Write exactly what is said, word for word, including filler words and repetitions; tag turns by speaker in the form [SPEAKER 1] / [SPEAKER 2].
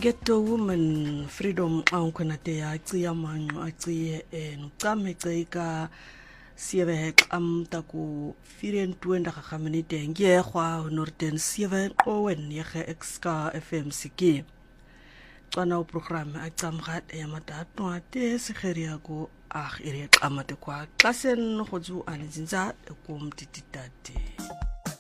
[SPEAKER 1] Get the woman freedom ankonate ya tsiya manqo atsiye nuqame ceka sieve am taku firen tuenda ga gaminite nge gwa norden sieve owen yege exka F M siki tsana o program a tsamgat ya matatwa te segeria go ag ire qamate kwa klasen go tsu anzinza ko mtititate